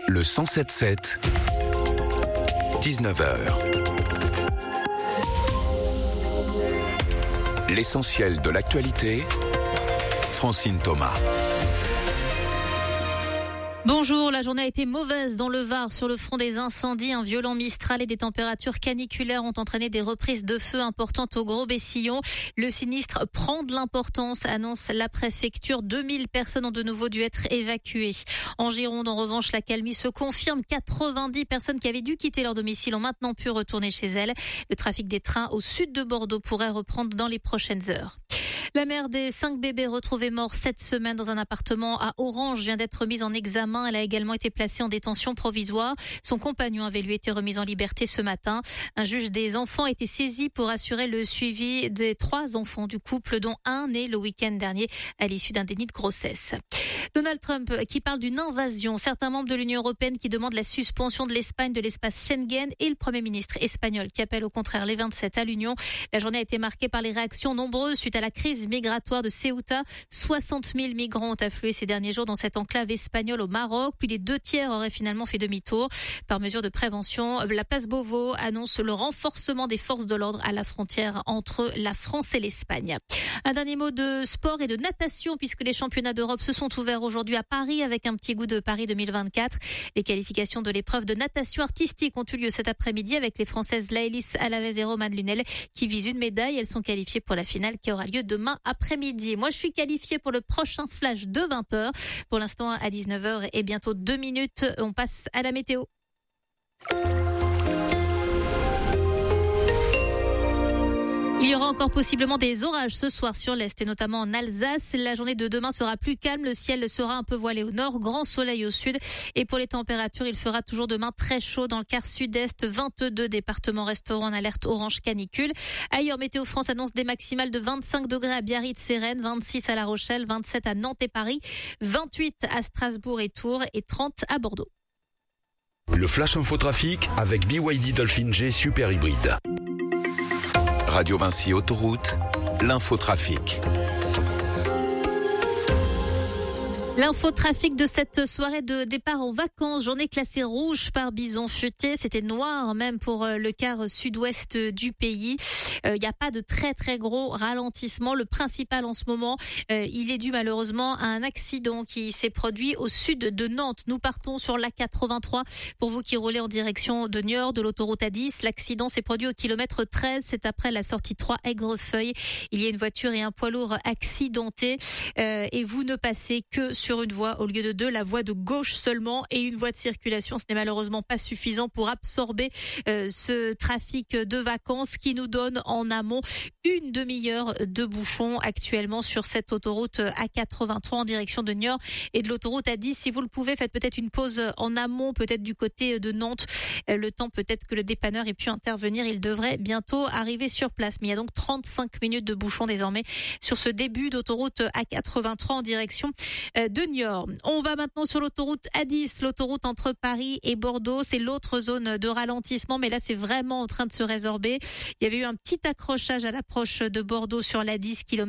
le 107.7, 19h. L'essentiel de l'actualité, Francine Thomas. Bonjour, la journée a été mauvaise dans le Var sur le front des incendies. Un violent mistral et des températures caniculaires ont entraîné des reprises de feu importantes au Gros-Bessillon. Le sinistre prend de l'importance, annonce la préfecture. 2000 personnes ont de nouveau dû être évacuées. En Gironde, en revanche, l'accalmie se confirme. 90 personnes qui avaient dû quitter leur domicile ont maintenant pu retourner chez elles. Le trafic des trains au sud de Bordeaux pourrait reprendre dans les prochaines heures. La mère des 5 bébés retrouvés morts cette semaine dans un appartement à Orange vient d'être mise en examen. Elle a également été placée en détention provisoire. Son compagnon avait lui été remis en liberté ce matin. Un juge des enfants a été saisi pour assurer le suivi des 3 enfants du couple, dont un né le week-end dernier à l'issue d'un déni de grossesse. Donald Trump qui parle d'une invasion. Certains membres de l'Union européenne qui demandent la suspension de l'Espagne de l'espace Schengen et le Premier ministre espagnol qui appelle au contraire les 27 à l'Union. La journée a été marquée par les réactions nombreuses suite à la crise migratoire de Ceuta. 60 000 migrants ont afflué ces derniers jours dans cette enclave espagnole au Maroc. Puis les 2/3 auraient finalement fait demi-tour. Par mesure de prévention, la place Beauvau annonce le renforcement des forces de l'ordre à la frontière entre la France et l'Espagne. Un dernier mot de sport et de natation puisque les championnats d'Europe se sont ouverts aujourd'hui à Paris avec un petit goût de Paris 2024. Les qualifications de l'épreuve de natation artistique ont eu lieu cet après-midi avec les Françaises Laëlys Alavez et Romane Lunel qui visent une médaille. Elles sont qualifiées pour la finale qui aura lieu demain après-midi. Moi, je suis qualifiée pour le prochain flash de 20h. Pour l'instant, à 19h et bientôt 2 minutes, on passe à la météo. Il y aura encore possiblement des orages ce soir sur l'Est et notamment en Alsace. La journée de demain sera plus calme. Le ciel sera un peu voilé au nord, grand soleil au sud. Et pour les températures, il fera toujours demain très chaud dans le quart sud-est. 22 départements resteront en alerte orange canicule. Ailleurs, Météo France annonce des maximales de 25 degrés à Biarritz et Rennes, 26 à La Rochelle, 27 à Nantes et Paris, 28 à Strasbourg et Tours et 30 à Bordeaux. Le Flash Infotrafic avec BYD Dolphin G Super Hybride. Radio Vinci Autoroute, l'infotrafic. L'infotrafic de cette soirée de départ en vacances, journée classée rouge par Bison Futé. C'était noir même pour le quart sud-ouest du pays. Il n'y a pas de très très gros ralentissement. Le principal en ce moment, il est dû malheureusement à un accident qui s'est produit au sud de Nantes. Nous partons sur l'A83 pour vous qui roulez en direction de Niort, de l'autoroute A10. L'accident s'est produit au kilomètre 13. C'est après la sortie 3 Aigrefeuille. Il y a une voiture et un poids lourd accidentés et vous ne passez que sur une voie au lieu de 2, la voie de gauche seulement et une voie de circulation. Ce n'est malheureusement pas suffisant pour absorber ce trafic de vacances qui nous donne en amont une demi-heure de bouchons actuellement sur cette autoroute A83 en direction de Niort et de l'autoroute A10. Si vous le pouvez, faites peut-être une pause en amont, peut-être du côté de Nantes. Le temps peut-être que le dépanneur ait pu intervenir. Il devrait bientôt arriver sur place. Mais il y a donc 35 minutes de bouchons désormais sur ce début d'autoroute A83 en direction de Niort. On va maintenant sur l'autoroute A10, l'autoroute entre Paris et Bordeaux. C'est l'autre zone de ralentissement, mais là c'est vraiment en train de se résorber. Il y avait eu un petit accrochage à l'approche de Bordeaux sur la 10 km.